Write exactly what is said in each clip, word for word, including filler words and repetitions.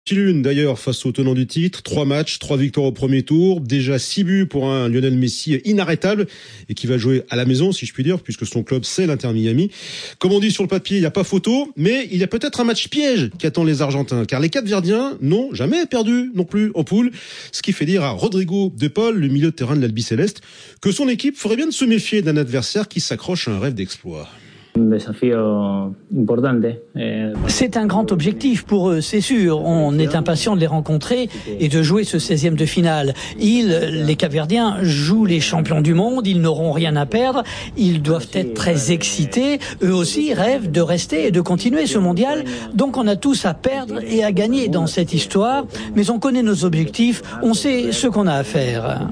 L'une d'ailleurs face au tenant du titre, trois matchs, trois victoires au premier tour, déjà six buts pour un Lionel Messi inarrêtable et qui va jouer à la maison si je puis dire puisque son club c'est l'Inter Miami. Comme on dit sur le papier, il n'y a pas photo, mais il y a peut-être un match piège qui attend les Argentins car les Capverdiens n'ont jamais perdu non plus en poule, ce qui fait dire à Rodrigo De Paul, le milieu de terrain de l'Albiceleste, que son équipe ferait bien de se méfier d'un adversaire qui s'accroche à un rêve d'exploit. C'est un grand objectif pour eux, c'est sûr. On est impatient de les rencontrer et de jouer ce seizième de finale. Ils, les Capverdiens, jouent les champions du monde, ils n'auront rien à perdre, ils doivent être très excités. Eux aussi rêvent de rester et de continuer ce mondial. Donc on a tous à perdre et à gagner dans cette histoire. Mais on connaît nos objectifs, on sait ce qu'on a à faire.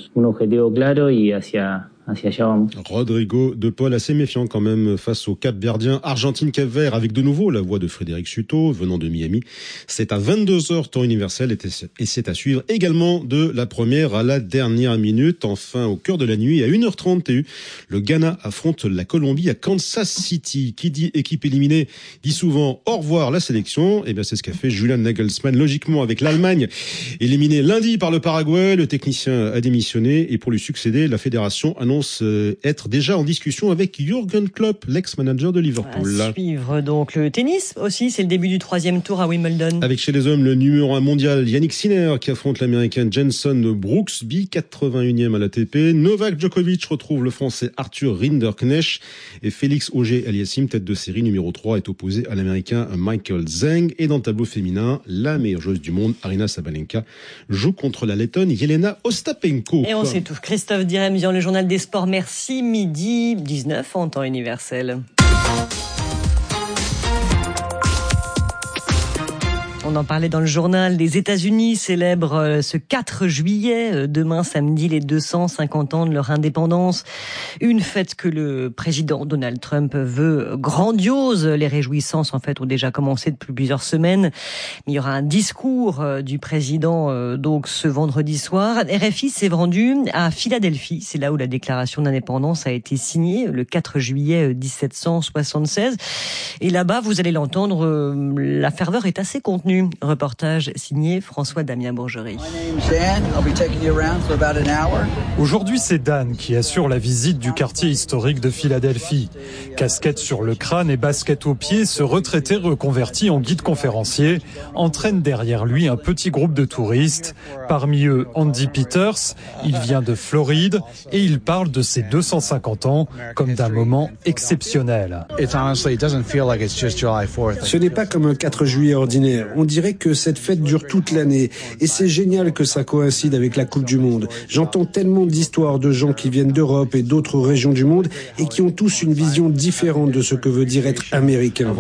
Rodrigo De Paul assez méfiant quand même face au Cap-Verdien. Argentine-Cap-Vert avec de nouveau la voix de Frédéric Suto venant de Miami. C'est à vingt-deux heures temps universel et c'est à suivre également de la première à la dernière minute. Enfin au cœur de la nuit à une heure trente T U, le Ghana affronte la Colombie à Kansas City. Qui dit équipe éliminée dit souvent au revoir la sélection. Et bien c'est ce qu'a fait Julian Nagelsmann logiquement avec l'Allemagne éliminé lundi par le Paraguay. Le technicien a démissionné et pour lui succéder la fédération annonce être déjà en discussion avec Jürgen Klopp, l'ex-manager de Liverpool. À suivre donc le tennis aussi, c'est le début du troisième tour à Wimbledon. Avec chez les hommes le numéro un mondial Yannick Sinner qui affronte l'américain Jenson Brooksby, quatre-vingt-unième à l'A T P. Novak Djokovic retrouve le français Arthur Rinderknecht et Félix Auger-Aliassime, tête de série numéro trois, est opposé à l'américain Michael Zheng. Et dans le tableau féminin, la meilleure joueuse du monde, Aryna Sabalenka, joue contre la Lettonne Jelena Ostapenko. Et on sait tout. Christophe Diremzian, le journal des sports. Merci, midi dix-neuf en temps universel. On en parlait dans le journal. Les États-Unis célèbrent ce quatre juillet, demain samedi, les deux cent cinquante ans de leur indépendance. Une fête que le président Donald Trump veut grandiose. Les réjouissances, en fait, ont déjà commencé depuis plusieurs semaines. Mais il y aura un discours du président, donc, ce vendredi soir. R F I s'est rendu à Philadelphie. C'est là où la déclaration d'indépendance a été signée, le quatre juillet dix-sept cent soixante-seize. Et là-bas, vous allez l'entendre, la ferveur est assez contenue. Reportage signé François-Damien Bourgerie. Aujourd'hui, c'est Dan qui assure la visite du quartier historique de Philadelphie. Casquette sur le crâne et basket aux pieds, ce retraité reconverti en guide conférencier entraîne derrière lui un petit groupe de touristes. Parmi eux, Andy Peters. Il vient de Floride et il parle de ses deux cent cinquante ans comme d'un moment exceptionnel. Ce n'est pas comme un quatre juillet ordinaire. On dirait que cette fête dure toute l'année. Et c'est génial que ça coïncide avec la Coupe du Monde. J'entends tellement d'histoires de gens qui viennent d'Europe et d'autres régions du monde et qui ont tous une vision différente de ce que veut dire être américain.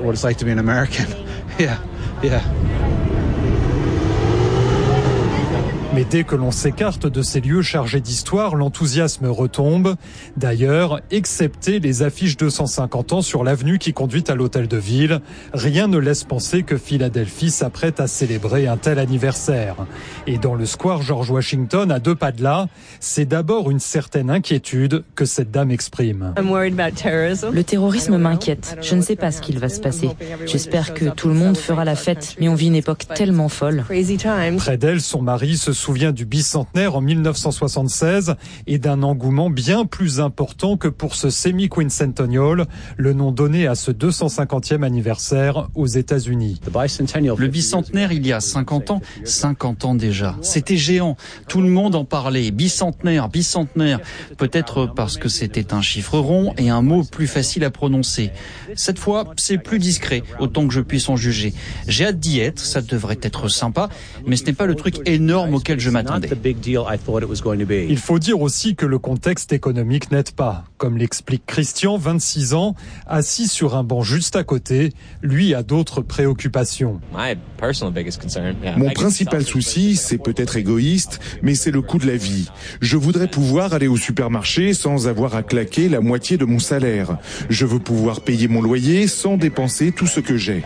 Mais dès que l'on s'écarte de ces lieux chargés d'histoire, l'enthousiasme retombe. D'ailleurs, excepté les affiches deux cent cinquante ans sur l'avenue qui conduit à l'hôtel de ville, rien ne laisse penser que Philadelphie s'apprête à célébrer un tel anniversaire. Et dans le square George Washington, à deux pas de là, c'est d'abord une certaine inquiétude que cette dame exprime. Le terrorisme m'inquiète. Je ne sais pas ce qu'il va se passer. J'espère que tout le monde fera la fête, mais on vit une époque tellement folle. Près d'elle, son mari se souvient du bicentenaire en mille neuf cent soixante-seize et d'un engouement bien plus important que pour ce semi-quincentennial, le nom donné à ce deux cent cinquantième anniversaire aux États-Unis. Le bicentenaire, il y a cinquante ans, cinquante ans déjà. C'était géant. Tout le monde en parlait. Bicentenaire, bicentenaire. Peut-être parce que c'était un chiffre rond et un mot plus facile à prononcer. Cette fois, c'est plus discret, autant que je puisse en juger. J'ai hâte d'y être, ça devrait être sympa, mais ce n'est pas le truc énorme auquel je m'attendais. Il faut dire aussi que le contexte économique n'aide pas. Comme l'explique Christian, vingt-six ans, assis sur un banc juste à côté, lui a d'autres préoccupations. Mon principal souci, c'est peut-être égoïste, mais c'est le coût de la vie. Je voudrais pouvoir aller au supermarché sans avoir à claquer la moitié de mon salaire. Je veux pouvoir payer mon loyer sans dépenser tout ce que j'ai.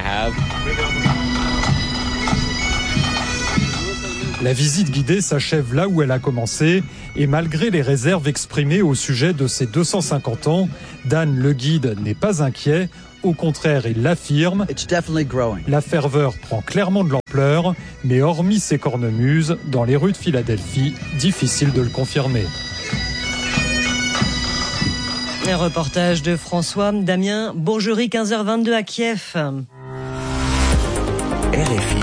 La visite guidée s'achève là où elle a commencé et malgré les réserves exprimées au sujet de ses deux cent cinquante ans, Dan le guide n'est pas inquiet. au contraire, il l'affirme. La ferveur prend clairement de l'ampleur, mais hormis ces cornemuses, dans les rues de Philadelphie, difficile de le confirmer. Un reportage de François Damien Bourgerie, quinze heures vingt-deux à Kiev. R F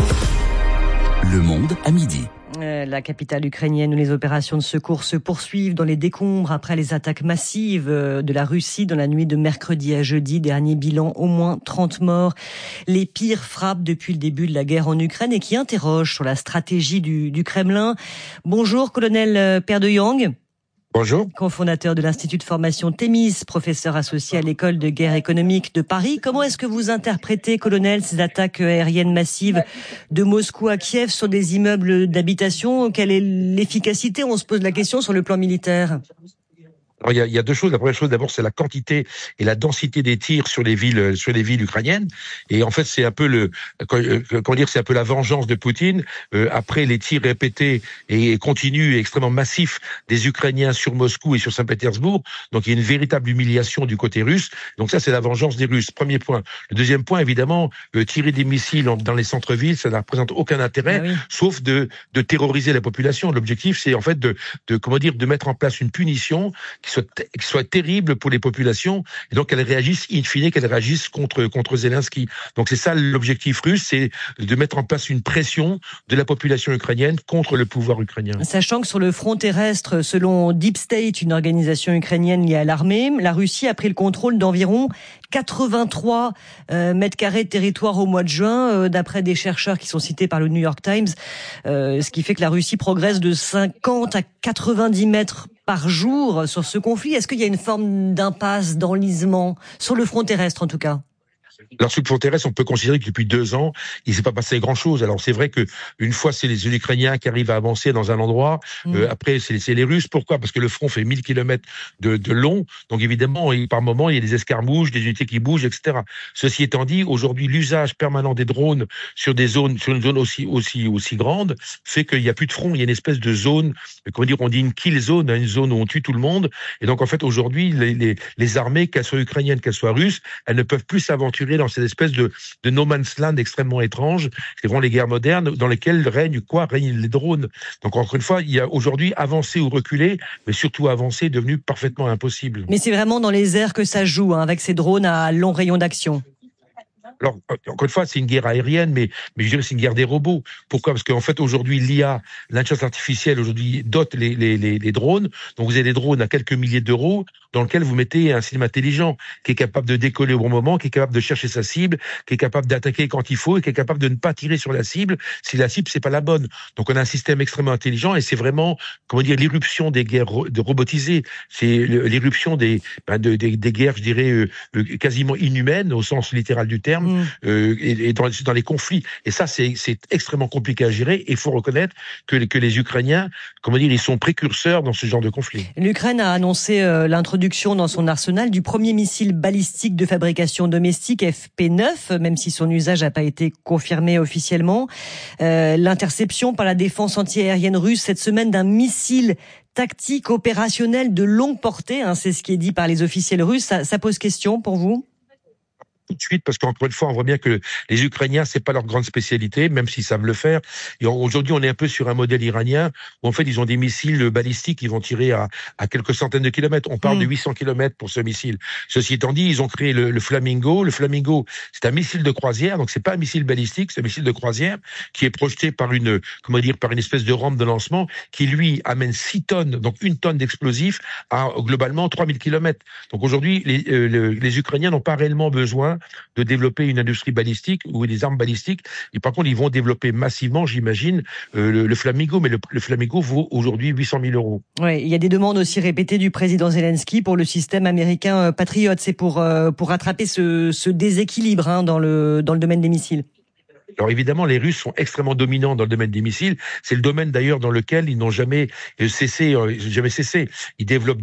I. Le Monde à midi. La capitale ukrainienne où les opérations de secours se poursuivent dans les décombres après les attaques massives de la Russie dans la nuit de mercredi à jeudi. Dernier bilan, au moins trente morts. Les pires frappes depuis le début de la guerre en Ukraine et qui interrogent sur la stratégie du, du Kremlin. Bonjour, colonel Père de Yang. Bonjour. Cofondateur de l'Institut de formation Thémis, professeur associé à l'école de guerre économique de Paris. Comment est-ce que vous interprétez, colonel, ces attaques aériennes massives de Moscou à Kiev sur des immeubles d'habitation? Quelle est l'efficacité? On se pose la question sur le plan militaire. Alors, il y a, il y a deux choses. La première chose, d'abord, c'est la quantité et la densité des tirs sur les villes, sur les villes ukrainiennes. Et en fait, c'est un peu le, comment dire, c'est un peu la vengeance de Poutine euh, après les tirs répétés et continus et extrêmement massifs des Ukrainiens sur Moscou et sur Saint-Pétersbourg. Donc, il y a une véritable humiliation du côté russe. Donc, ça, c'est la vengeance des Russes. Premier point. Le deuxième point, évidemment, euh, tirer des missiles dans les centres-villes, ça ne représente aucun intérêt, ah oui. sauf de, de terroriser la population. L'objectif, c'est en fait de, de, comment dire, de mettre en place une punition qui soit, qui soit terrible pour les populations, et donc qu'elles réagissent, in fine, qu'elles réagissent contre, contre Zelensky. Donc c'est ça l'objectif russe, c'est de mettre en place une pression de la population ukrainienne contre le pouvoir ukrainien. Sachant que sur le front terrestre, selon Deep State, une organisation ukrainienne liée à l'armée, la Russie a pris le contrôle d'environ quatre-vingt-trois euh, mètres carrés de territoire au mois de juin, euh, d'après des chercheurs qui sont cités par le New York Times, euh, ce qui fait que la Russie progresse de cinquante à quatre-vingt-dix mètres par jour sur ce conflit. Est-ce qu'il y a une forme d'impasse, d'enlisement, sur le front terrestre en tout cas ? Alors sur le front terrestre, on peut considérer que depuis deux ans, il ne s'est pas passé grand-chose. Alors c'est vrai que une fois c'est les Ukrainiens qui arrivent à avancer dans un endroit, mmh. euh, après c'est, c'est les Russes. Pourquoi ? Parce que le front fait mille kilomètres de, de long, donc évidemment il, par moment il y a des escarmouches, des unités qui bougent, et cetera. Ceci étant dit, aujourd'hui l'usage permanent des drones sur des zones, sur une zone aussi aussi aussi grande, fait qu'il n'y a plus de front. Il y a une espèce de zone, comment dire, on dit une kill zone, une zone où on tue tout le monde. Et donc en fait aujourd'hui les, les, les armées, qu'elles soient ukrainiennes, qu'elles soient russes, elles ne peuvent plus s'aventurer dans cette espèce de, de no man's land extrêmement étrange, c'est vraiment les guerres modernes dans lesquelles règnent quoi règnent les drones. Donc encore une fois, il y a aujourd'hui avancer ou reculer, mais surtout avancer est devenu parfaitement impossible. Mais c'est vraiment dans les airs que ça joue, hein, avec ces drones à long rayon d'action. Alors, encore une fois, c'est une guerre aérienne, mais, mais je dirais que c'est une guerre des robots. Pourquoi ? Parce qu'en fait, aujourd'hui, l'I A, l'intelligence artificielle, aujourd'hui, dote les, les, les, les drones. Donc, vous avez des drones à quelques milliers d'euros dans lesquels vous mettez un système intelligent qui est capable de décoller au bon moment, qui est capable de chercher sa cible, qui est capable d'attaquer quand il faut et qui est capable de ne pas tirer sur la cible si la cible, c'est pas la bonne. Donc, on a un système extrêmement intelligent et c'est vraiment, comment dire, l'irruption des guerres de robotisées. C'est l'irruption des, ben de, des, des guerres, je dirais, euh, quasiment inhumaines au sens littéral du terme. Mmh. Euh, et, et dans, dans les conflits. Et ça, c'est, c'est extrêmement compliqué à gérer. Et il faut reconnaître que, que les Ukrainiens, comment dire, ils sont précurseurs dans ce genre de conflit. L'Ukraine a annoncé euh, l'introduction dans son arsenal du premier missile balistique de fabrication domestique F P neuf, même si son usage n'a pas été confirmé officiellement. Euh, l'interception par la défense antiaérienne russe cette semaine d'un missile tactique opérationnel de longue portée, hein, c'est ce qui est dit par les officiels russes. Ça, ça pose question pour vous ? Tout de suite, parce qu'encore une fois, on voit bien que les Ukrainiens, c'est pas leur grande spécialité, même s'ils savent le faire. Et aujourd'hui, on est un peu sur un modèle iranien, où en fait, ils ont des missiles balistiques qui vont tirer à, à quelques centaines de kilomètres. On parle mmh. de huit cents kilomètres pour ce missile. Ceci étant dit, ils ont créé le, le Flamingo. Le Flamingo, c'est un missile de croisière, donc c'est pas un missile balistique, c'est un missile de croisière qui est projeté par une, comment dire, par une espèce de rampe de lancement qui, lui, amène six tonnes, donc une tonne d'explosifs à globalement trois mille kilomètres. Donc aujourd'hui, les, euh, les Ukrainiens n'ont pas réellement besoin de développer une industrie balistique ou des armes balistiques. Et par contre, ils vont développer massivement, j'imagine, euh, le, le Flamingo. Mais le, le Flamingo vaut aujourd'hui huit cent mille euros. Oui, il y a des demandes aussi répétées du président Zelensky pour le système américain Patriot. C'est pour, euh, pour rattraper ce, ce déséquilibre hein, dans, le, dans le domaine des missiles. Alors évidemment, les Russes sont extrêmement dominants dans le domaine des missiles. C'est le domaine d'ailleurs dans lequel ils n'ont jamais cessé, euh, jamais cessé. Ils développent de nouveaux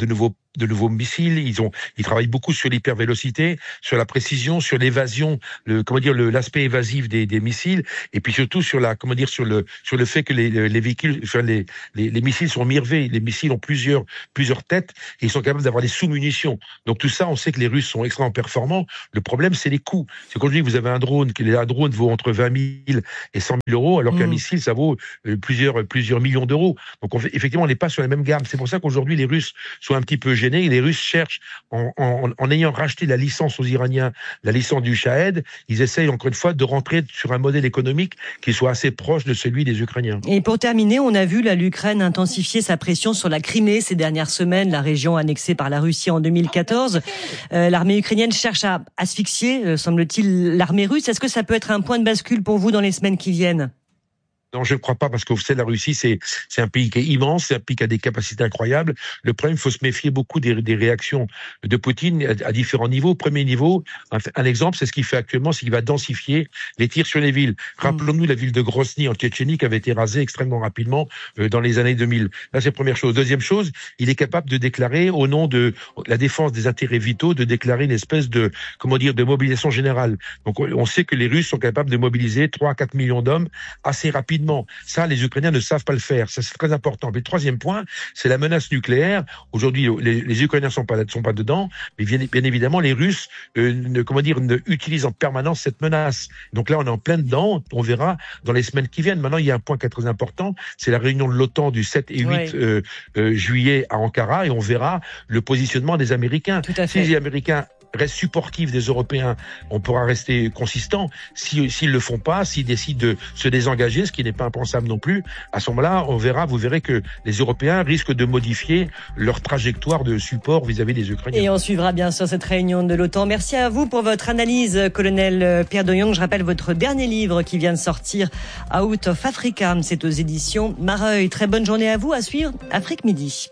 de nouveaux missiles. Ils ont, ils travaillent beaucoup sur l'hypervélocité, sur la précision, sur l'évasion, le, comment dire, le, l'aspect évasif des, des missiles, et puis surtout sur la, comment dire, sur le, sur le fait que les, les véhicules, enfin les, les, les missiles sont mirvés. Les missiles ont plusieurs, plusieurs têtes, et ils sont capables d'avoir des sous-munitions. Donc tout ça, on sait que les Russes sont extrêmement performants. Le problème, c'est les coûts. C'est qu'aujourd'hui, vous avez un drone, que un drone vaut entre vingt mille et cent mille euros, alors mmh. qu'un missile, ça vaut euh, plusieurs, plusieurs millions d'euros. Donc on fait, effectivement, on n'est pas sur la même gamme. C'est pour ça qu'aujourd'hui, les Russes sont un petit peu gênés. Et les Russes cherchent, en, en, en ayant racheté la licence aux Iraniens, la licence du Shahed, ils essayent encore une fois de rentrer sur un modèle économique qui soit assez proche de celui des Ukrainiens. Et pour terminer, on a vu là, l'Ukraine intensifier sa pression sur la Crimée ces dernières semaines, la région annexée par la Russie en deux mille quatorze. Euh, l'armée ukrainienne cherche à asphyxier, euh, semble-t-il, l'armée russe. Est-ce que ça peut être un point de bascule pour vous dans les semaines qui viennent ? Non, je ne crois pas, parce que vous savez, la Russie, c'est, c'est un pays qui est immense, c'est un pays qui a des capacités incroyables. Le problème, il faut se méfier beaucoup des, des réactions de Poutine à, à différents niveaux. Premier niveau, un, un exemple, c'est ce qu'il fait actuellement, c'est qu'il va densifier les tirs sur les villes. Rappelons-nous la ville de Grozny en Tchétchénie qui avait été rasée extrêmement rapidement euh, dans les années deux mille. Là, c'est la première chose. Deuxième chose, il est capable de déclarer, au nom de la défense des intérêts vitaux, de déclarer une espèce de, comment dire, de mobilisation générale. Donc, on sait que les Russes sont capables de mobiliser trois à quatre millions d'hommes assez rapidement. Ça, les Ukrainiens ne savent pas le faire. Ça, c'est très important. Mais le troisième point, c'est la menace nucléaire. Aujourd'hui, les, les Ukrainiens ne sont pas, sont pas dedans, mais bien, bien évidemment, les Russes, euh, ne, comment dire, ne utilisent en permanence cette menace. Donc là, on est en plein dedans. On verra dans les semaines qui viennent. Maintenant, il y a un point qui est très important. C'est la réunion de l'OTAN du sept et huit ouais. euh, euh, juillet à Ankara, et on verra le positionnement des Américains. Tout à fait. Si les Américains restent supportifs des Européens, on pourra rester consistant. Si, s'ils le font pas, s'ils décident de se désengager, ce qui n'est pas impensable non plus, à ce moment-là, on verra, vous verrez que les Européens risquent de modifier leur trajectoire de support vis-à-vis des Ukrainiens. Et on suivra bien sûr cette réunion de l'OTAN. Merci à vous pour votre analyse, colonel Pierre de Jong. Je rappelle votre dernier livre qui vient de sortir, Out of Africa. C'est aux éditions Mareuil. Très bonne journée à vous. À suivre, Afrique Midi.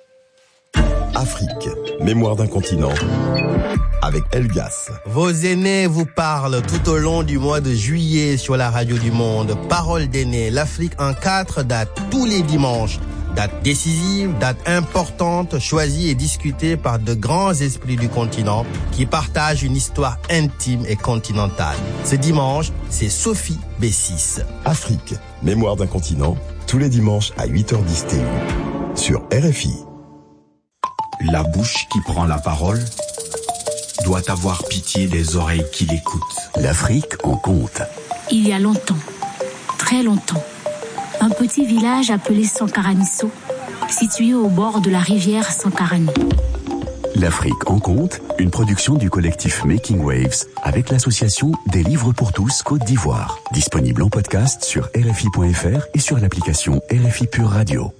Afrique, mémoire d'un continent, avec Elgas. Vos aînés vous parlent tout au long du mois de juillet sur la radio du monde. Parole d'aînés, l'Afrique en quatre dates, tous les dimanches. Date décisive, date importante, choisie et discutée par de grands esprits du continent qui partagent une histoire intime et continentale. Ce dimanche, c'est Sophie Bessis. Afrique, mémoire d'un continent, tous les dimanches à huit heures dix T U, sur R F I. La bouche qui prend la parole doit avoir pitié des oreilles qui l'écoutent. L'Afrique en compte. Il y a longtemps, très longtemps, un petit village appelé Sankaranisso, situé au bord de la rivière Sankarani. L'Afrique en compte, une production du collectif Making Waves avec l'association Des Livres pour tous Côte d'Ivoire. Disponible en podcast sur R F I point F R et sur l'application R F I Pure Radio.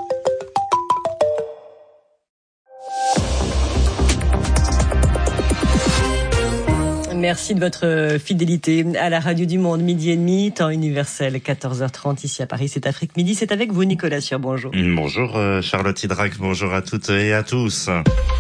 Merci de votre fidélité à la radio du monde, midi et demi, temps universel, quatorze heures trente ici à Paris. C'est Afrique Midi, c'est avec vous Nicolas Sûr, bonjour. Bonjour euh, Charlotte Hydrac, bonjour à toutes et à tous.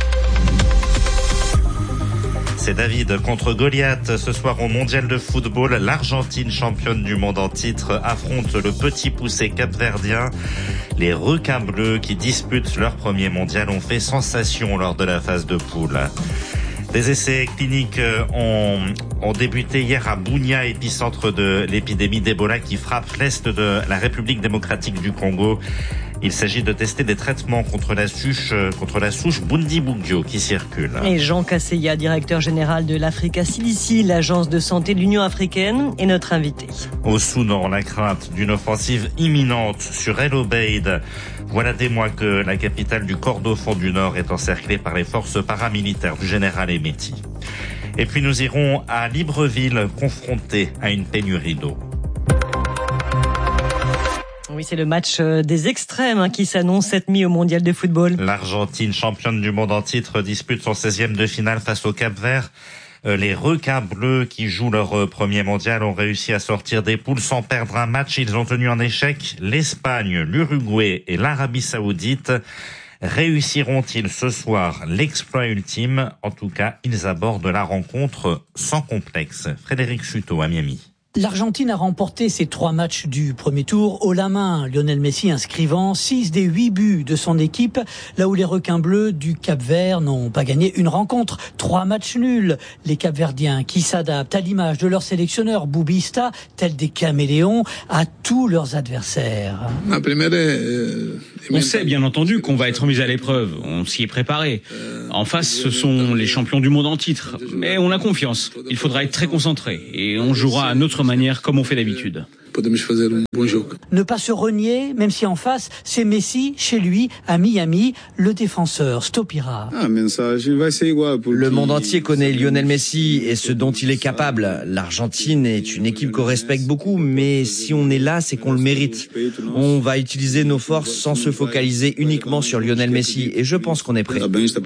C'est David contre Goliath. Ce soir au mondial de football, l'Argentine, championne du monde en titre, affronte le petit poussé capverdien. Les requins bleus qui disputent leur premier mondial ont fait sensation lors de la phase de poule. Des essais cliniques ont, ont débuté hier à Bunia, épicentre de l'épidémie d'Ebola qui frappe l'est de la République démocratique du Congo. Il s'agit de tester des traitements contre la souche, contre la souche Bundibugyo qui circule. Et Jean Casseya, directeur général de l'Africa C D C, l'agence de santé de l'Union africaine, est notre invité. Au Soudan, la crainte d'une offensive imminente sur El Obeid. Voilà des mois que la capitale du Kordofan du Nord est encerclée par les forces paramilitaires du général Hemeti. Et puis nous irons à Libreville, confrontés à une pénurie d'eau. Oui, c'est le match des extrêmes hein, qui s'annonce cette nuit au mondial de football. L'Argentine, championne du monde en titre, dispute son seizième de finale face au Cap-Vert. Les requins bleus qui jouent leur premier mondial ont réussi à sortir des poules sans perdre un match. Ils ont tenu en échec l'Espagne, l'Uruguay et l'Arabie Saoudite. Réussiront-ils ce soir l'exploit ultime? En tout cas, ils abordent la rencontre sans complexe. Frédéric Chuteau à Miami. L'Argentine a remporté ses trois matchs du premier tour haut la main. Lionel Messi inscrivant six des huit buts de son équipe, là où les requins bleus du Cap-Vert n'ont pas gagné une rencontre. Trois matchs nuls. Les Cap-Verdiens qui s'adaptent à l'image de leur sélectionneur Boubista, tels des caméléons, à tous leurs adversaires. On sait bien entendu qu'on va être mis à l'épreuve. On s'y est préparé. En face, ce sont les champions du monde en titre. Mais on a confiance. Il faudra être très concentré. Et on jouera à notre manière comme on fait d'habitude. Ne pas se renier, même si en face, c'est Messi, chez lui, à Miami, le défenseur Stopira. Le monde entier connaît Lionel Messi et ce dont il est capable. L'Argentine est une équipe qu'on respecte beaucoup, mais si on est là, c'est qu'on le mérite. On va utiliser nos forces sans se focaliser uniquement sur Lionel Messi et je pense qu'on est prêt.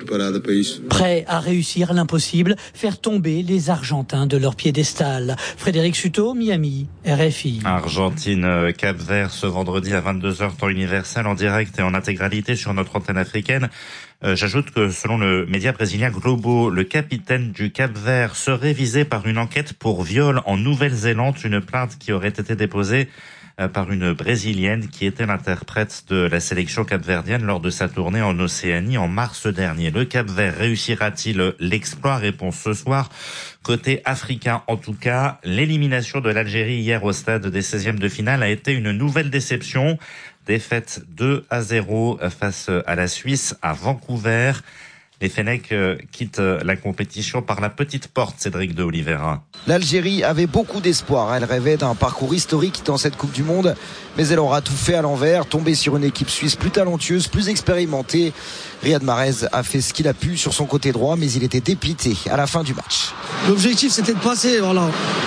Prêt à réussir l'impossible, faire tomber les Argentins de leur piédestal. Frédéric Suto, Miami, R F I. Argentine, Cap-Vert, ce vendredi à vingt-deux heures, temps universel, en direct et en intégralité sur notre antenne africaine. Euh, j'ajoute que selon le média brésilien Globo, le capitaine du Cap-Vert serait visé par une enquête pour viol en Nouvelle-Zélande, une plainte qui aurait été déposée par une Brésilienne qui était l'interprète de la sélection capverdienne lors de sa tournée en Océanie en mars dernier. Le Cap-Vert réussira-t-il l'exploit? Réponse ce soir. Côté africain, en tout cas, l'élimination de l'Algérie hier au stade des seizièmes de finale a été une nouvelle déception. Défaite deux à zéro face à la Suisse à Vancouver. Les Fennecs quittent la compétition par la petite porte, Cédric de Oliveira. L'Algérie avait beaucoup d'espoir. Elle rêvait d'un parcours historique dans cette Coupe du Monde, mais elle aura tout fait à l'envers, tombée sur une équipe suisse plus talentueuse, plus expérimentée. Riyad Mahrez a fait ce qu'il a pu sur son côté droit, mais il était dépité à la fin du match. L'objectif, c'était de passer. Voilà.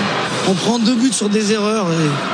On prend deux buts sur des erreurs.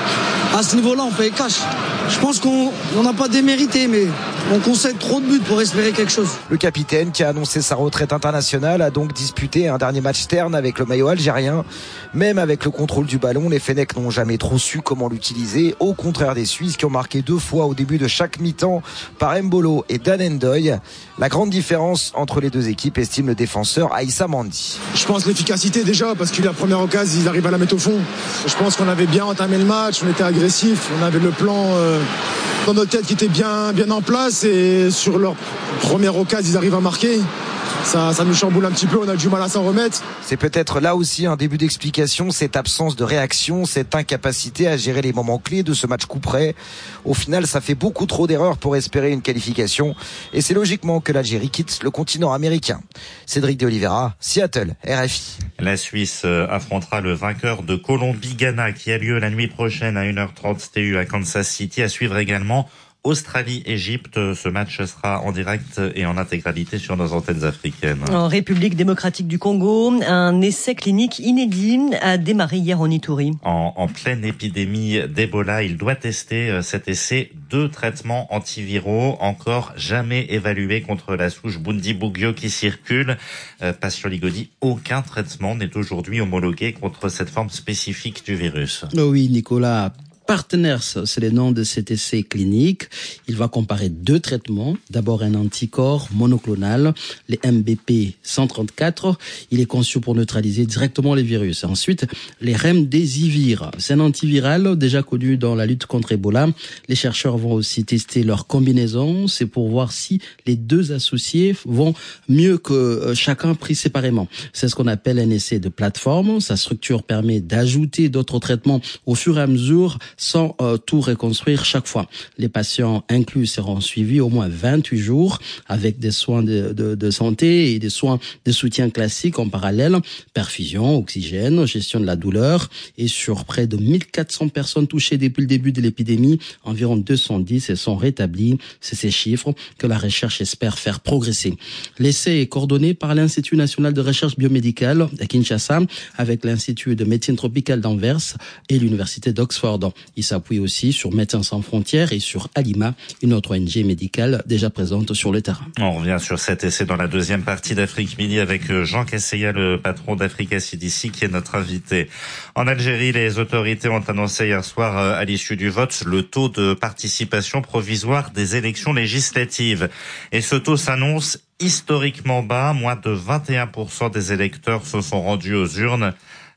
Et à ce niveau-là, on paye cash. Je pense qu'on n'a pas démérité, mais on concède trop de buts pour espérer quelque chose. Le capitaine, qui a annoncé sa retraite internationale, a donc disputé un dernier match terne avec le maillot algérien. Même avec le contrôle du ballon, les Fennecs n'ont jamais trop su comment l'utiliser, au contraire des Suisses qui ont marqué deux fois au début de chaque mi-temps par Mbolo et Dan Ndoye. La grande différence entre les deux équipes, estime le défenseur Aïssa Mandi. Je pense l'efficacité déjà, parce que la première occasion, ils arrivent à la mettre au fond. Je pense qu'on avait bien entamé le match, on était agressif, on avait le plan euh, dans notre tête qui était bien, bien en place, et sur leur première occasion, ils arrivent à marquer. Ça, ça nous chamboule un petit peu, on a du mal à s'en remettre. C'est peut-être là aussi un début d'explication, cette absence de réaction, cette incapacité à gérer les moments clés de ce match coup près. Au final, ça fait beaucoup trop d'erreurs pour espérer une qualification, et c'est logiquement que l'Algérie quitte le continent américain. Cédric de Oliveira, Seattle, R F I. La Suisse affrontera le vainqueur de Colombie-Ghana qui a lieu la nuit prochaine à une heure trente T U à Kansas City. À suivre également Australie-Égypte. Ce match sera en direct et en intégralité sur nos antennes africaines. En République démocratique du Congo, un essai clinique inédit a démarré hier en Ituri. En, en pleine épidémie d'Ebola, il doit tester cet essai deux traitements antiviraux encore jamais évalués contre la souche Bundibugyo qui circule. Euh, Patient Ligodi, aucun traitement n'est aujourd'hui homologué contre cette forme spécifique du virus. Oh oui, Nicolas. Partners, c'est le nom de cet essai clinique. Il va comparer deux traitements. D'abord un anticorps monoclonal, le M B P cent trente-quatre. Il est conçu pour neutraliser directement les virus. Ensuite, les Remdesivir. C'est un antiviral déjà connu dans la lutte contre Ebola. Les chercheurs vont aussi tester leur combinaison. C'est pour voir si les deux associés vont mieux que chacun pris séparément. C'est ce qu'on appelle un essai de plateforme. Sa structure permet d'ajouter d'autres traitements au fur et à mesure sans euh, tout reconstruire chaque fois. Les patients inclus seront suivis au moins vingt-huit jours avec des soins de, de, de santé et des soins de soutien classiques en parallèle, perfusion, oxygène, gestion de la douleur. Et sur près de mille quatre cents personnes touchées depuis le début de l'épidémie, environ deux cent dix se sont rétablies. C'est ces chiffres que la recherche espère faire progresser. L'essai est coordonné par l'Institut national de recherche biomédicale à Kinshasa avec l'Institut de médecine tropicale d'Anvers et l'Université d'Oxford. Il s'appuie aussi sur Médecins sans frontières et sur Alima, une autre O N G médicale déjà présente sur le terrain. On revient sur cet essai dans la deuxième partie d'Afrique Midi avec Jean Casseya, le patron d'Africa C D C, qui est notre invité. En Algérie, les autorités ont annoncé hier soir, à l'issue du vote, le taux de participation provisoire des élections législatives. Et ce taux s'annonce historiquement bas. Moins de vingt et un pour cent des électeurs se sont rendus aux urnes.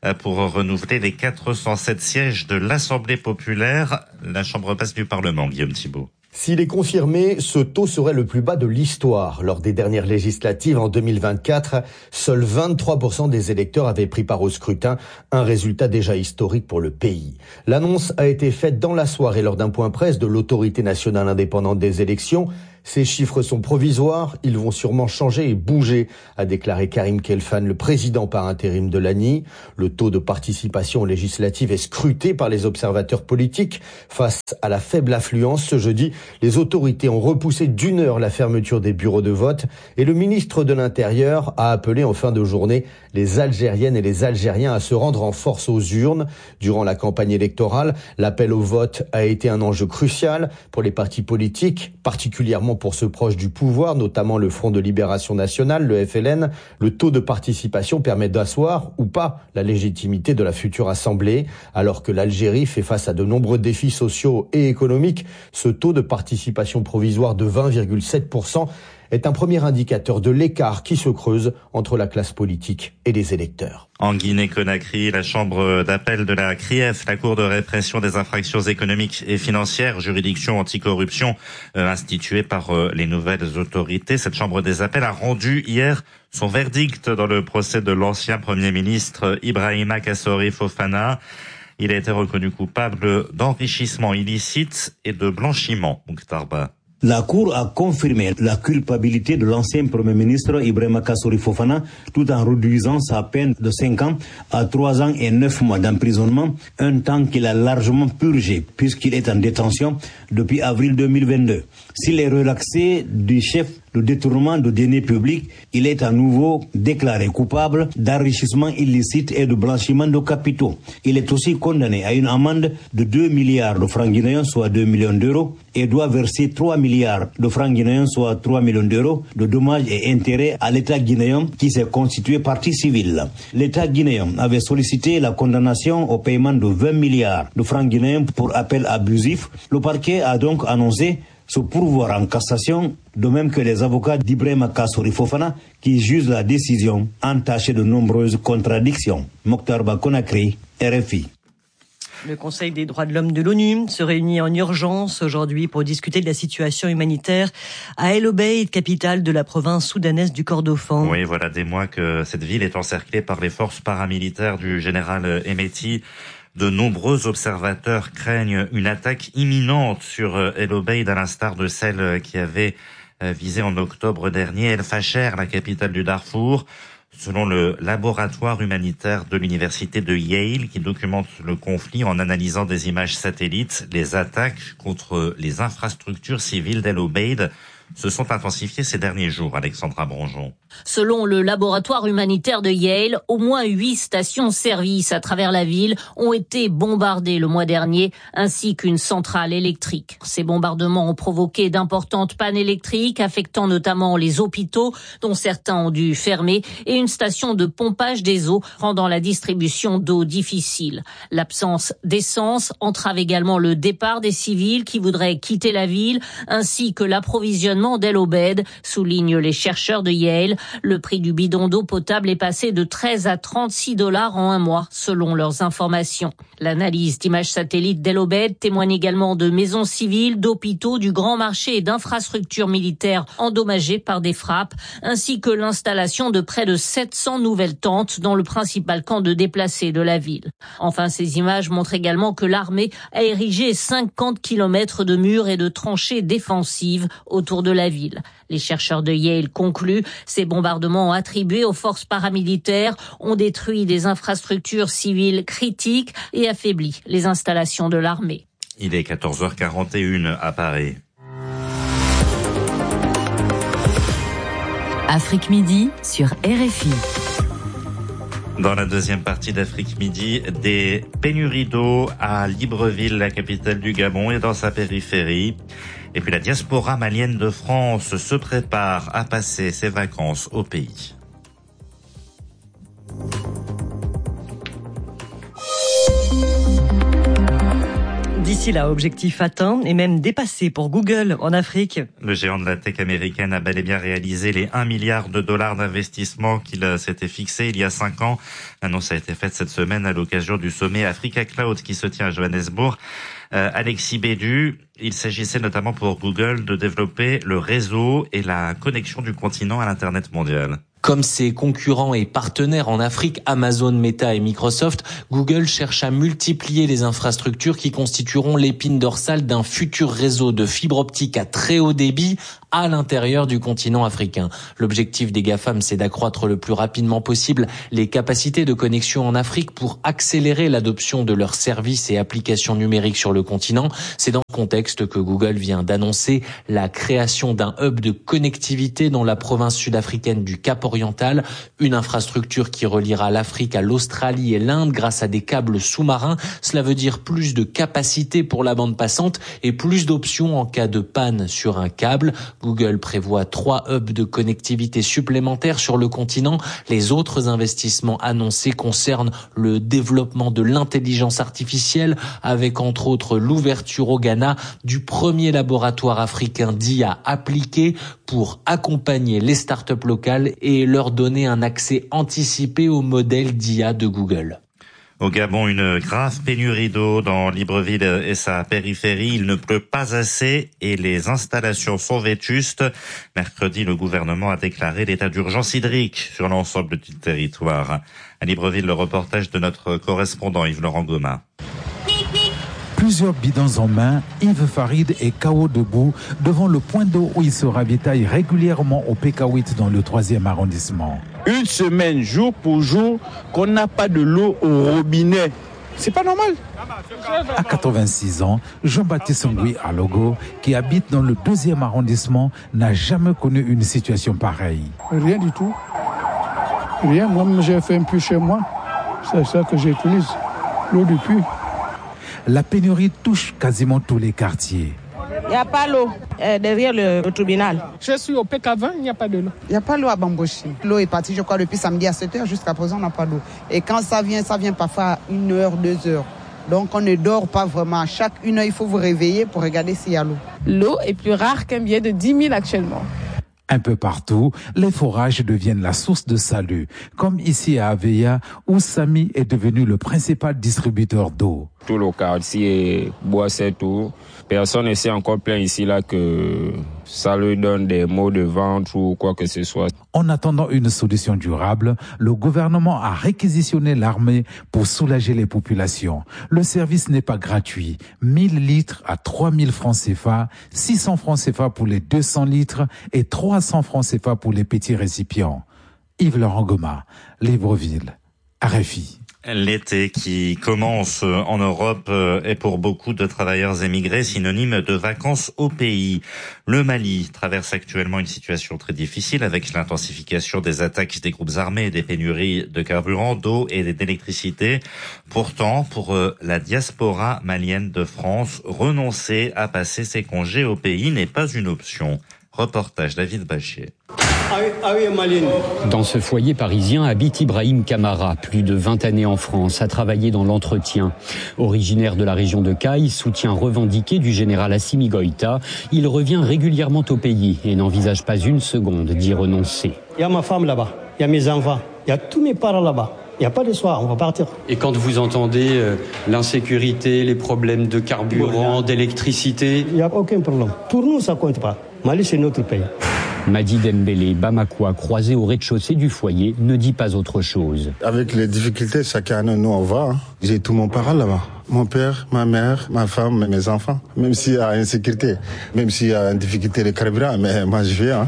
pour renouveler les quatre cent sept sièges de l'Assemblée populaire, la chambre basse du Parlement, Guillaume Thibault. S'il est confirmé, ce taux serait le plus bas de l'histoire. Lors des dernières législatives en deux mille vingt-quatre, seuls vingt-trois pour cent des électeurs avaient pris part au scrutin, un résultat déjà historique pour le pays. L'annonce a été faite dans la soirée lors d'un point presse de l'Autorité nationale indépendante des élections. Ces chiffres sont provisoires, ils vont sûrement changer et bouger, a déclaré Karim Khelfan, le président par intérim de l'A N I. Le taux de participation législative est scruté par les observateurs politiques. Face à la faible affluence ce jeudi, les autorités ont repoussé d'une heure la fermeture des bureaux de vote et le ministre de l'Intérieur a appelé en fin de journée les Algériennes et les Algériens à se rendre en force aux urnes. Durant la campagne électorale, l'appel au vote a été un enjeu crucial pour les partis politiques, particulièrement pour ceux proches du pouvoir, notamment le Front de Libération Nationale, le F L N. Le taux de participation permet d'asseoir ou pas la légitimité de la future Assemblée. Alors que l'Algérie fait face à de nombreux défis sociaux et économiques, ce taux de participation provisoire de vingt virgule sept pour cent est un premier indicateur de l'écart qui se creuse entre la classe politique et les électeurs. En Guinée-Conakry, la chambre d'appel de la C R I E F, la Cour de répression des infractions économiques et financières, juridiction anticorruption euh, instituée par euh, les nouvelles autorités. Cette chambre des appels a rendu hier son verdict dans le procès de l'ancien Premier ministre Ibrahima Kassori Fofana. Il a été reconnu coupable d'enrichissement illicite et de blanchiment. Mokhtarba. La Cour a confirmé la culpabilité de l'ancien Premier ministre Ibrahima Kassori Fofana tout en réduisant sa peine de cinq ans à trois ans et neuf mois d'emprisonnement, un temps qu'il a largement purgé puisqu'il est en détention depuis avril deux mille vingt-deux. S'il est relaxé du chef de détournement de deniers publics, il est à nouveau déclaré coupable d'enrichissement illicite et de blanchiment de capitaux. Il est aussi condamné à une amende de deux milliards de francs guinéens, soit deux millions d'euros, et doit verser trois milliards de francs guinéens, soit trois millions d'euros, de dommages et intérêts à l'État guinéen qui s'est constitué partie civile. L'État guinéen avait sollicité la condamnation au paiement de vingt milliards de francs guinéens pour appel abusif. Le parquet a donc annoncé se pourvoir en cassation, de même que les avocats d'Ibrahima Kassori Fofana qui jugent la décision entachée de nombreuses contradictions. Mokhtarba Conakry, R F I. Le Conseil des droits de l'homme de l'ONU se réunit en urgence aujourd'hui pour discuter de la situation humanitaire à El Obeid, capitale de la province soudanaise du Kordofan. Oui, voilà des mois que cette ville est encerclée par les forces paramilitaires du général Hemeti. De nombreux observateurs craignent une attaque imminente sur El Obeid, à l'instar de celle qui avait visé en octobre dernier El Fasher, la capitale du Darfour. Selon le laboratoire humanitaire de l'université de Yale, qui documente le conflit en analysant des images satellites, les attaques contre les infrastructures civiles d'El Obeid se sont intensifiées ces derniers jours. Alexandra Bronjon. Selon le laboratoire humanitaire de Yale, au moins huit stations-service à travers la ville ont été bombardées le mois dernier, ainsi qu'une centrale électrique. Ces bombardements ont provoqué d'importantes pannes électriques, affectant notamment les hôpitaux, dont certains ont dû fermer, et une station de pompage des eaux, rendant la distribution d'eau difficile. L'absence d'essence entrave également le départ des civils qui voudraient quitter la ville, ainsi que l'approvisionnement d'El Obeid, soulignent les chercheurs de Yale. Le prix du bidon d'eau potable est passé de treize à trente-six dollars en un mois, selon leurs informations. L'analyse d'images satellites d'El Obeid témoigne également de maisons civiles, d'hôpitaux, du grand marché et d'infrastructures militaires endommagées par des frappes, ainsi que l'installation de près de sept cents nouvelles tentes dans le principal camp de déplacés de la ville. Enfin, ces images montrent également que l'armée a érigé cinquante kilomètres de murs et de tranchées défensives autour de la ville. Les chercheurs de Yale concluent, ces bombardements attribués aux forces paramilitaires ont détruit des infrastructures civiles critiques et affaibli les installations de l'armée. Il est quatorze heures quarante et une à Paris. Afrique Midi sur R F I. Dans la deuxième partie d'Afrique Midi, des pénuries d'eau à Libreville, la capitale du Gabon, et dans sa périphérie. Et puis la diaspora malienne de France se prépare à passer ses vacances au pays. D'ici là, objectif atteint et même dépassé pour Google en Afrique. Le géant de la tech américaine a bel et bien réalisé les un milliard de dollars d'investissement qu'il s'était fixé il y a cinq ans. L'annonce a été faite cette semaine à l'occasion du sommet Africa Cloud qui se tient à Johannesburg. Euh, Alexis Bédu, il s'agissait notamment pour Google de développer le réseau et la connexion du continent à l'Internet mondial. Comme ses concurrents et partenaires en Afrique, Amazon, Meta et Microsoft, Google cherche à multiplier les infrastructures qui constitueront l'épine dorsale d'un futur réseau de fibre optique à très haut débit à l'intérieur du continent africain. L'objectif des GAFAM, c'est d'accroître le plus rapidement possible les capacités de connexion en Afrique pour accélérer l'adoption de leurs services et applications numériques sur le continent. C'est dans ce contexte que Google vient d'annoncer la création d'un hub de connectivité dans la province sud-africaine du Cap oriental, une infrastructure qui reliera l'Afrique à l'Australie et l'Inde grâce à des câbles sous-marins. Cela veut dire plus de capacité pour la bande passante et plus d'options en cas de panne sur un câble. Google prévoit trois hubs de connectivité supplémentaires sur le continent. Les autres investissements annoncés concernent le développement de l'intelligence artificielle avec entre autres l'ouverture au Ghana du premier laboratoire africain d'I A appliqué pour accompagner les startups locales et leur donner un accès anticipé au modèle d'I A de Google. Au Gabon, une grave pénurie d'eau dans Libreville et sa périphérie. Il ne pleut pas assez et les installations sont vétustes. Mercredi, le gouvernement a déclaré l'état d'urgence hydrique sur l'ensemble du territoire. À Libreville, le reportage de notre correspondant Yves-Laurent Goma. Plusieurs bidons en main, Yves Farid est K O debout devant le point d'eau où il se ravitaille régulièrement au P K huit dans le troisième arrondissement. Une semaine, jour pour jour, qu'on n'a pas de l'eau au robinet. C'est pas normal. À quatre-vingt-six ans, Jean-Baptiste Ngui Alogo, qui habite dans le deuxième arrondissement, n'a jamais connu une situation pareille. Rien du tout. Rien. Moi, j'ai fait un puits chez moi. C'est ça que j'utilise. L'eau du puits. La pénurie touche quasiment tous les quartiers. Il n'y a pas l'eau euh, derrière le, le tribunal. Je suis au P K vingt, il n'y a pas de l'eau. Il n'y a pas l'eau à Bamboshi. L'eau est partie, je crois, depuis samedi à sept heures. Jusqu'à présent, on n'a pas d'eau. Et quand ça vient, ça vient parfois à une heure, deux heures. Donc on ne dort pas vraiment. À chaque une heure, il faut vous réveiller pour regarder s'il y a l'eau. L'eau est plus rare qu'un billet de dix mille actuellement. Un peu partout, les forages deviennent la source de salut, comme ici à Aveilla, où Samy est devenu le principal distributeur d'eau. Tout le quartier boit cette eau. Personne ne s'est encore plaint ici là que ça lui donne des maux de ventre ou quoi que ce soit. En attendant une solution durable, le gouvernement a réquisitionné l'armée pour soulager les populations. Le service n'est pas gratuit. mille litres à trois mille francs C F A, six cents francs C F A pour les deux cents litres et trois cents francs C F A pour les petits récipients. Yves-Laurent Goma, Libreville, R F I. L'été qui commence en Europe est pour beaucoup de travailleurs émigrés synonyme de vacances au pays. Le Mali traverse actuellement une situation très difficile avec l'intensification des attaques des groupes armés et des pénuries de carburant, d'eau et d'électricité. Pourtant, pour la diaspora malienne de France, renoncer à passer ses congés au pays n'est pas une option. Reportage David Bachier. Dans ce foyer parisien habite Ibrahim Kamara, plus de vingt années en France, a travaillé dans l'entretien. Originaire de la région de Caille, soutien revendiqué du général Assimi Goïta, il revient régulièrement au pays et n'envisage pas une seconde d'y renoncer. Il y a ma femme là-bas, il y a mes enfants, il y a tous mes parents là-bas. Il n'y a pas de soir, on va partir. Et quand vous entendez euh, l'insécurité, les problèmes de carburant, d'électricité... Il n'y a aucun problème. Pour nous, ça ne compte pas. Mali, c'est notre pays. Madi Dembélé, Bamako, croisé au rez-de-chaussée du foyer, ne dit pas autre chose. Avec les difficultés, chacun nous on va. Hein. J'ai tout mon parent là-bas. Mon père, ma mère, ma femme, mes enfants. Même s'il y a insécurité, même s'il y a une difficulté de carburant, mais moi je viens. Hein.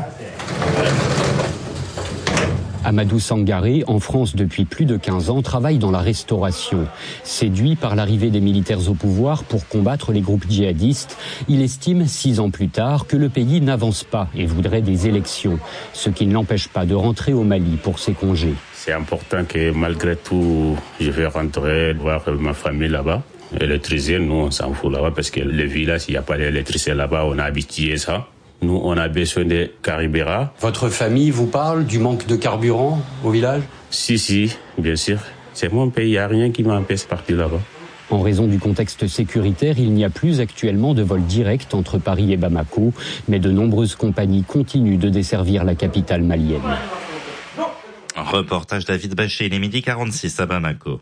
Amadou Sangaré, en France depuis plus de quinze ans, travaille dans la restauration. Séduit par l'arrivée des militaires au pouvoir pour combattre les groupes djihadistes, il estime, six ans plus tard, que le pays n'avance pas et voudrait des élections, ce qui ne l'empêche pas de rentrer au Mali pour ses congés. C'est important que malgré tout, je vais rentrer voir ma famille là-bas. Électricien, nous on s'en fout là-bas parce que le village, il n'y a pas d'électricité là-bas, on a habitué ça. Nous, on a besoin de carburant. Votre famille vous parle du manque de carburant au village ? Si, si, bien sûr. C'est mon pays, il n'y a rien qui m'empêche de partir là-bas. En raison du contexte sécuritaire, il n'y a plus actuellement de vol direct entre Paris et Bamako, mais de nombreuses compagnies continuent de desservir la capitale malienne. Reportage David Bachet, il est midi quarante-six à Bamako.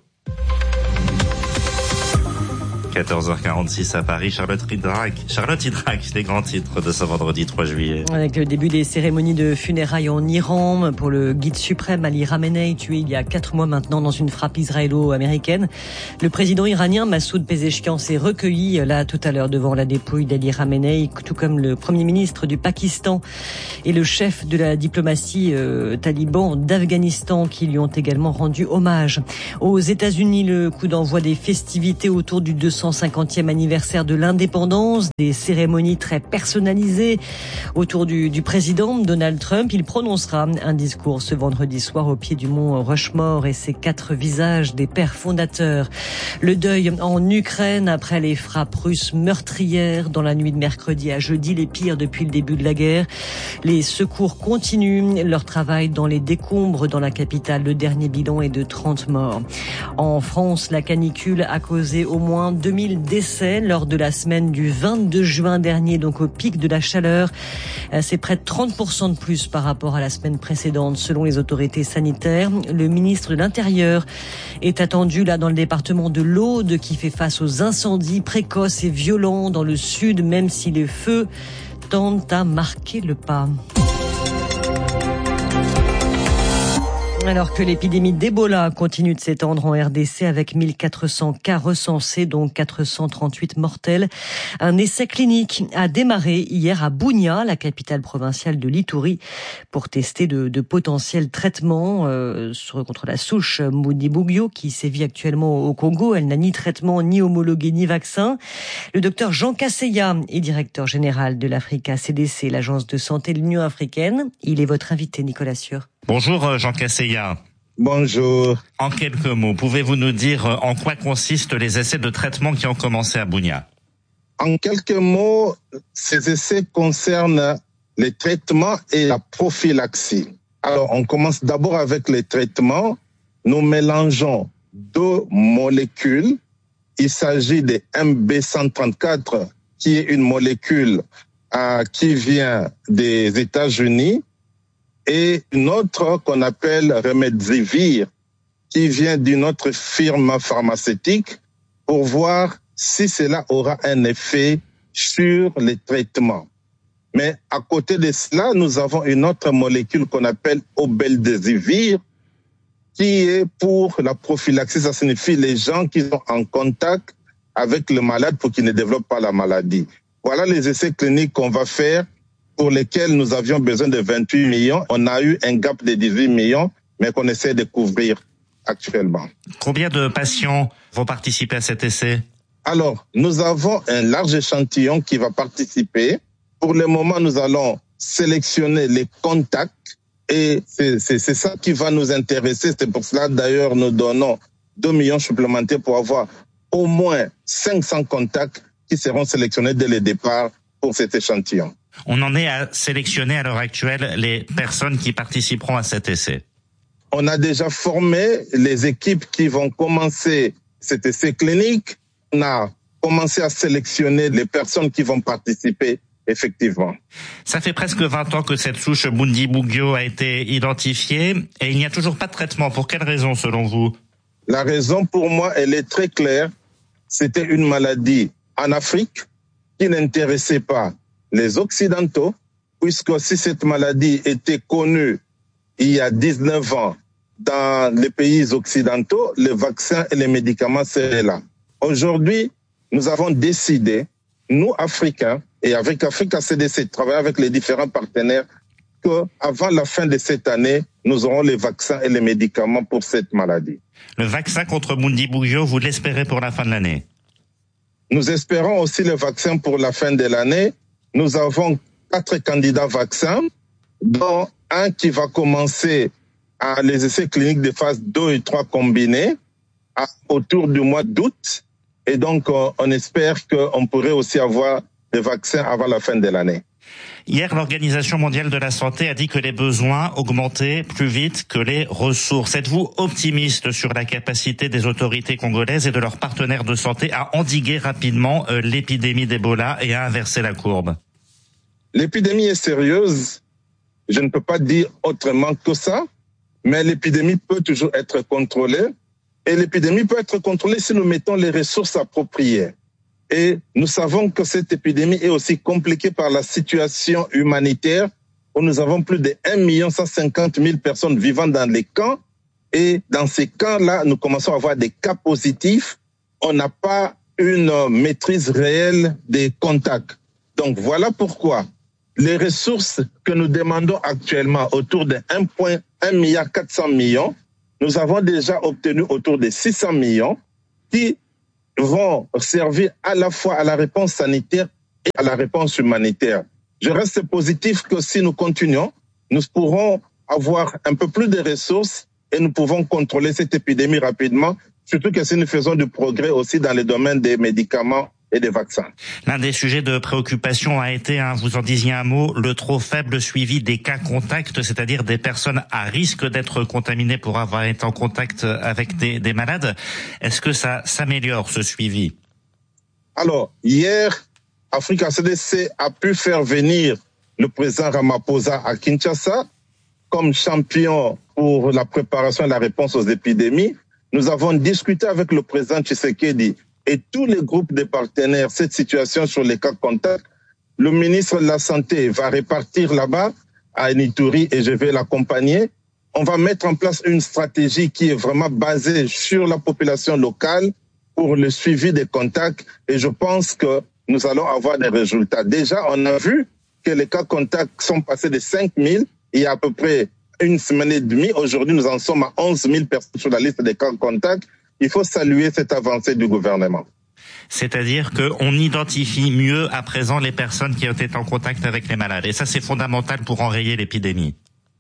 quatorze heures quarante-six à Paris, Charlotte Hydrac, Charlotte Hydrac, les grands titres de ce vendredi trois juillet. Avec le début des cérémonies de funérailles en Iran pour le guide suprême Ali Khamenei, tué il y a quatre mois maintenant dans une frappe israélo-américaine. Le président iranien Massoud Pezeshkian s'est recueilli là tout à l'heure devant la dépouille d'Ali Khamenei, tout comme le premier ministre du Pakistan et le chef de la diplomatie euh, taliban d'Afghanistan qui lui ont également rendu hommage. Aux États-Unis, le coup d'envoi des festivités autour du deux cent cinquantième anniversaire de l'indépendance, des cérémonies très personnalisées autour du, du président Donald Trump. Il prononcera un discours ce vendredi soir au pied du mont Rushmore et ses quatre visages des pères fondateurs. Le deuil en Ukraine après les frappes russes meurtrières dans la nuit de mercredi à jeudi, les pires depuis le début de la guerre. Les secours continuent leur travail dans les décombres dans la capitale. Le dernier bilan est de trente morts. En France, la canicule a causé au moins deux mille décès lors de la semaine du vingt-deux juin dernier, donc au pic de la chaleur. C'est près de trente pour cent de plus par rapport à la semaine précédente, selon les autorités sanitaires. Le ministre de l'Intérieur est attendu là dans le département de l'Aude, qui fait face aux incendies précoces et violents dans le sud, même si les feux tendent à marquer le pas. Alors que l'épidémie d'Ebola continue de s'étendre en R D C avec mille quatre cents cas recensés, dont quatre cent trente-huit mortels, un essai clinique a démarré hier à Bunia, la capitale provinciale de l'Ituri, pour tester de, de potentiels traitements euh, sur, contre la souche Bundibugyo qui sévit actuellement au Congo. Elle n'a ni traitement, ni homologué, ni vaccin. Le docteur Jean Kasseya est directeur général de l'Africa C D C, l'agence de santé de l'Union africaine. Il est votre invité, Nicolas Sieur. Bonjour Jean Kasseya. Bonjour. En quelques mots, pouvez-vous nous dire en quoi consistent les essais de traitement qui ont commencé à Bunia? En quelques mots, ces essais concernent les traitements et la prophylaxie. Alors, on commence d'abord avec les traitements. Nous mélangeons deux molécules. Il s'agit de M B cent trente-quatre, qui est une molécule euh, qui vient des États-Unis, et une autre qu'on appelle Remdesivir, qui vient d'une autre firme pharmaceutique, pour voir si cela aura un effet sur les traitements. Mais à côté de cela, nous avons une autre molécule qu'on appelle Obeldesivir, qui est pour la prophylaxie. Ça signifie les gens qui sont en contact avec le malade pour qu'ils ne développent pas la maladie. Voilà les essais cliniques qu'on va faire, pour lesquels nous avions besoin de vingt-huit millions. On a eu un gap de dix-huit millions, mais qu'on essaie de couvrir actuellement. Combien de patients vont participer à cet essai? Alors, nous avons un large échantillon qui va participer. Pour le moment, nous allons sélectionner les contacts et c'est, c'est, c'est ça qui va nous intéresser. C'est pour cela, d'ailleurs, nous donnons deux millions supplémentaires pour avoir au moins cinq cents contacts qui seront sélectionnés dès le départ pour cet échantillon. On en est à sélectionner à l'heure actuelle les personnes qui participeront à cet essai. On a déjà formé les équipes qui vont commencer cet essai clinique. On a commencé à sélectionner les personnes qui vont participer, effectivement. Ça fait presque vingt ans que cette souche Bundibugyo a été identifiée et il n'y a toujours pas de traitement. Pour quelle raison, selon vous? La raison, pour moi, elle est très claire. C'était une maladie en Afrique qui n'intéressait pas les Occidentaux, puisque si cette maladie était connue il y a dix-neuf ans dans les pays occidentaux, les vaccins et les médicaments seraient là. Aujourd'hui, nous avons décidé, nous Africains, et avec Africa C D C, travailler avec les différents partenaires, qu'avant la fin de cette année, nous aurons les vaccins et les médicaments pour cette maladie. Le vaccin contre Bundibugyo, vous l'espérez pour la fin de l'année? Nous espérons aussi le vaccin pour la fin de l'année. Nous avons quatre candidats vaccins, dont un qui va commencer à les essais cliniques de phase deux et trois combinés à, autour du mois d'août. Et donc, on espère qu'on pourrait aussi avoir des vaccins avant la fin de l'année. Hier, l'Organisation mondiale de la santé a dit que les besoins augmentaient plus vite que les ressources. Êtes-vous optimiste sur la capacité des autorités congolaises et de leurs partenaires de santé à endiguer rapidement euh, l'épidémie d'Ebola et à inverser la courbe? L'épidémie est sérieuse. Je ne peux pas dire autrement que ça, mais l'épidémie peut toujours être contrôlée. Et l'épidémie peut être contrôlée si nous mettons les ressources appropriées. Et nous savons que cette épidémie est aussi compliquée par la situation humanitaire où nous avons plus de un million cent cinquante mille personnes vivant dans les camps. Et dans ces camps-là, nous commençons à avoir des cas positifs. On n'a pas une maîtrise réelle des contacts. Donc voilà pourquoi les ressources que nous demandons actuellement autour de un milliard quatre cents millions, nous avons déjà obtenu autour de six cents millions qui vont servir à la fois à la réponse sanitaire et à la réponse humanitaire. Je reste positif que si nous continuons, nous pourrons avoir un peu plus de ressources et nous pouvons contrôler cette épidémie rapidement, surtout que si nous faisons du progrès aussi dans le domaine des médicaments et des vaccins. L'un des sujets de préoccupation a été, hein, vous en disiez un mot, le trop faible suivi des cas contacts, c'est-à-dire des personnes à risque d'être contaminées pour avoir été en contact avec des, des malades. Est-ce que ça s'améliore, ce suivi? Alors, hier, Africa C D C a pu faire venir le président Ramaphosa à Kinshasa comme champion pour la préparation et la réponse aux épidémies. Nous avons discuté avec le président Tshisekedi et tous les groupes de partenaires cette situation sur les cas contacts. Le ministre de la Santé va répartir là-bas à Ituri et je vais l'accompagner. On va mettre en place une stratégie qui est vraiment basée sur la population locale pour le suivi des contacts et je pense que nous allons avoir des résultats. Déjà, on a vu que les cas contacts sont passés de cinq mille il y a à peu près une semaine et demie. Aujourd'hui, nous en sommes à onze mille personnes sur la liste des cas contacts. Il faut saluer cette avancée du gouvernement. C'est-à-dire qu'on identifie mieux à présent les personnes qui ont été en contact avec les malades. Et ça, c'est fondamental pour enrayer l'épidémie.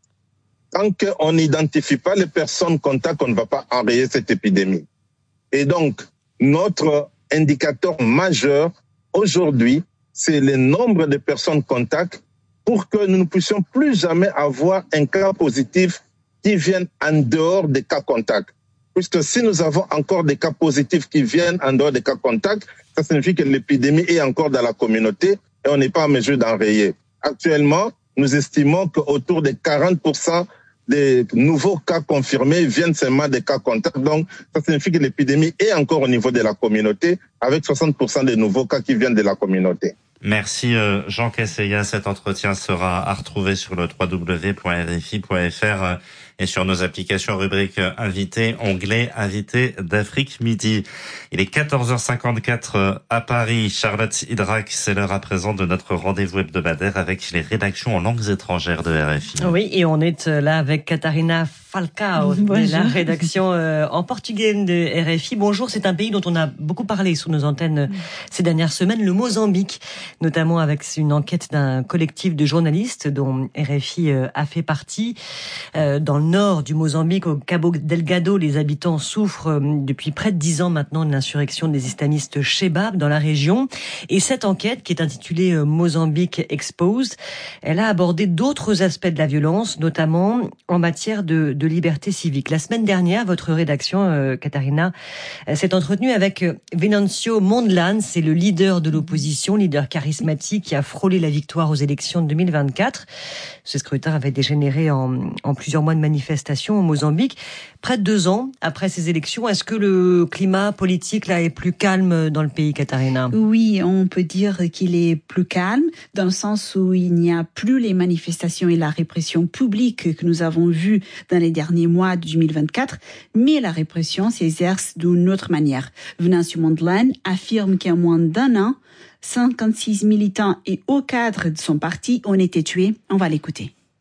Tant qu'on n'identifie pas les personnes contacts, on ne va pas enrayer cette épidémie. Et donc, notre indicateur majeur aujourd'hui, c'est le nombre de personnes contacts pour que nous ne puissions plus jamais avoir un cas positif qui vienne en dehors des cas contacts. Puisque si nous avons encore des cas positifs qui viennent en dehors des cas contacts, ça signifie que l'épidémie est encore dans la communauté et on n'est pas en mesure d'enrayer. Actuellement, nous estimons qu'autour de quarante pour cent des nouveaux cas confirmés viennent seulement des cas contacts. Donc, ça signifie que l'épidémie est encore au niveau de la communauté avec soixante pour cent des nouveaux cas qui viennent de la communauté. Merci Jean Kaseya. Cet entretien sera à retrouver sur le w w w point r f i point f r et sur nos applications rubrique invité, onglet invité d'Afrique Midi. Il est quatorze heures cinquante-quatre à Paris. Charlotte Hydrac, c'est l'heure à présent de notre rendez-vous hebdomadaire avec les rédactions en langues étrangères de R F I. Oui, et on est là avec Catarina Falcao de la rédaction en portugais de R F I. Bonjour, c'est un pays dont on a beaucoup parlé sous nos antennes ces dernières semaines, le Mozambique, notamment avec une enquête d'un collectif de journalistes dont R F I a fait partie. Dans le nord du Mozambique, au Cabo Delgado, les habitants souffrent depuis près de dix ans maintenant de l'insurrection des islamistes Chebab dans la région. Et cette enquête, qui est intitulée Mozambique Exposed, elle a abordé d'autres aspects de la violence, notamment en matière de, de liberté civique. La semaine dernière, votre rédaction, euh, Catarina, euh, s'est entretenue avec Venancio Mondlane, c'est le leader de l'opposition, leader charismatique qui a frôlé la victoire aux élections de deux mille vingt-quatre. Ce scrutin avait dégénéré en, en plusieurs mois de manifestations au Mozambique. Près de deux ans après ces élections, est-ce que le climat politique là est plus calme dans le pays, Catarina? Oui, on peut dire qu'il est plus calme dans le sens où il n'y a plus les manifestations et la répression publique que nous avons vues dans les derniers mois de deux mille vingt-quatre, mais la répression s'exerce d'une autre manière. Venancio Mondlane affirme qu'en moins d'un an, cinquante-six militants et hauts cadres de son parti ont été tués. On va l'écouter.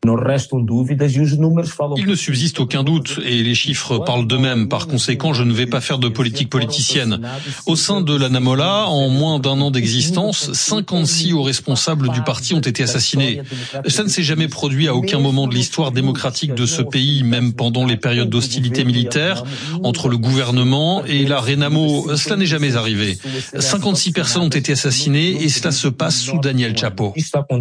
Il ne subsiste aucun doute et les chiffres parlent d'eux-mêmes. Par conséquent, je ne vais pas faire de politique politicienne. Au sein de la Namola, en moins d'un an d'existence, cinquante-six hauts responsables du parti ont été assassinés. Ça ne s'est jamais produit à aucun moment de l'histoire démocratique de ce pays, même pendant les périodes d'hostilité militaire entre le gouvernement et la Renamo. Cela n'est jamais arrivé. cinquante-six personnes ont été assassinées et cela se passe sous Daniel Chapo.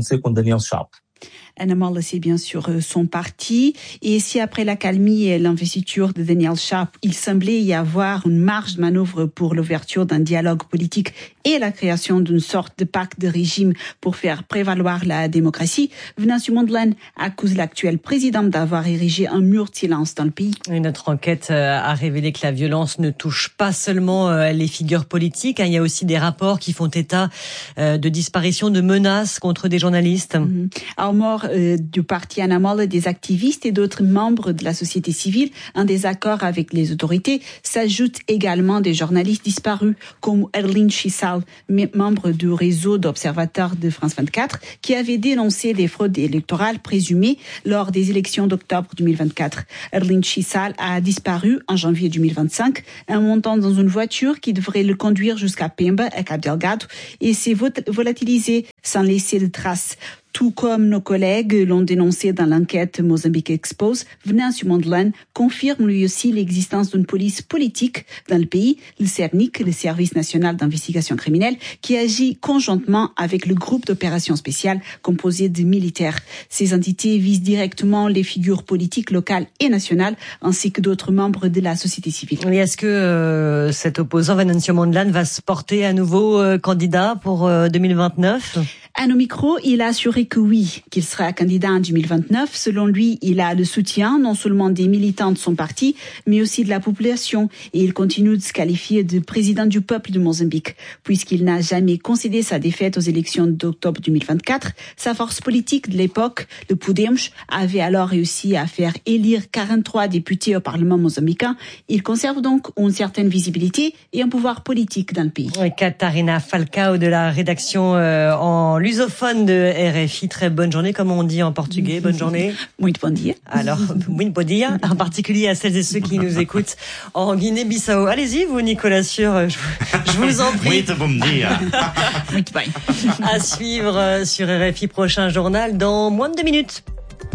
Namola, c'est bien sûr son parti. Et si après l'accalmie et l'investiture de Daniel Chapo, il semblait y avoir une marge de manœuvre pour l'ouverture d'un dialogue politique et la création d'une sorte de pacte de régime pour faire prévaloir la démocratie, Venancio Mondlane accuse l'actuel président d'avoir érigé un mur de silence dans le pays. Et notre enquête a révélé que la violence ne touche pas seulement les figures politiques. Il y a aussi des rapports qui font état de disparition, de menaces contre des journalistes. Mmh. Alors, mort euh, du parti Namola, des activistes et d'autres membres de la société civile en désaccord avec les autorités, s'ajoutent également des journalistes disparus comme Erline Chissal, membre du réseau d'observateurs de France vingt-quatre, qui avait dénoncé des fraudes électorales présumées lors des élections d'octobre deux mille vingt-quatre. Erline Chissal a disparu en janvier deux mille vingt-cinq, en montant dans une voiture qui devrait le conduire jusqu'à Pemba, à Cabo Delgado, et s'est volatilisé sans laisser de traces. Tout comme nos collègues l'ont dénoncé dans l'enquête Mozambique Expose, Venancio Mondlane confirme lui aussi l'existence d'une police politique dans le pays, le CERNIC, le Service national d'investigation criminelle, qui agit conjointement avec le groupe d'opérations spéciales composé de militaires. Ces entités visent directement les figures politiques locales et nationales, ainsi que d'autres membres de la société civile. Et est-ce que euh, cet opposant, Venancio Mondlane, va se porter à nouveau euh, candidat pour euh, deux mille vingt-neuf ? À nos micros, il a assuré que oui, qu'il sera candidat en deux mille vingt-neuf. Selon lui, il a le soutien non seulement des militants de son parti, mais aussi de la population. Et il continue de se qualifier de président du peuple de Mozambique. Puisqu'il n'a jamais concédé sa défaite aux élections d'octobre deux mille vingt-quatre, sa force politique de l'époque, le Podemos, avait alors réussi à faire élire quarante-trois députés au Parlement mozambicain. Il conserve donc une certaine visibilité et un pouvoir politique dans le pays. Katharina Falcao de la rédaction euh, en lusophone de R F I. Très bonne journée, comme on dit en portugais. Bonne journée. Muito bom dia. Alors, muito bom dia, en particulier à celles et ceux qui nous écoutent en Guinée-Bissau. Allez-y, vous, Nicolas Sûr, je, je vous en prie. Muito bom dia. Muito bem. À suivre sur R F I, prochain journal dans moins de deux minutes.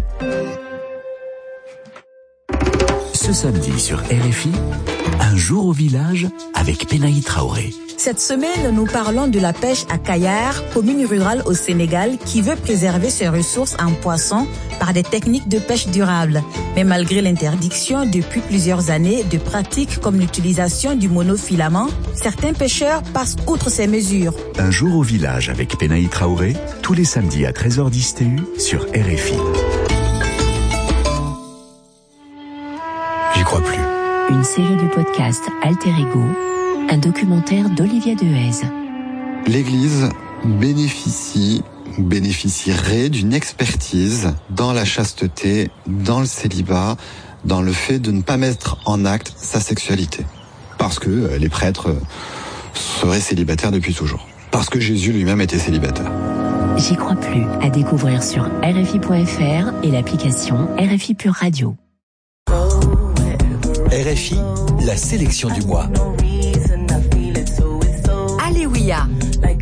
Ce samedi sur R F I, un jour au village avec Penaï Traoré. Cette semaine, nous parlons de la pêche à Kayar, commune rurale au Sénégal, qui veut préserver ses ressources en poissons par des techniques de pêche durables. Mais malgré l'interdiction depuis plusieurs années de pratiques comme l'utilisation du monofilament, certains pêcheurs passent outre ces mesures. Un jour au village avec Penaï Traoré, tous les samedis à treize heures dix T U sur R F I. J'y crois plus. Une série de podcasts Alter Ego, un documentaire d'Olivier Dehaze. L'Église bénéficie, bénéficierait d'une expertise dans la chasteté, dans le célibat, dans le fait de ne pas mettre en acte sa sexualité. Parce que les prêtres seraient célibataires depuis toujours. Parce que Jésus lui-même était célibataire. J'y crois plus. À découvrir sur R F I point F R et l'application R F I Pure Radio. R F I, la sélection du mois. Alléluia.